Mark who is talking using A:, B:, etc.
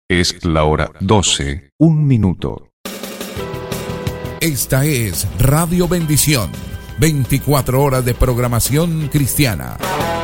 A: Es la hora 12, 1 minuto.
B: Esta es Radio Bendición, 24 horas de programación cristiana.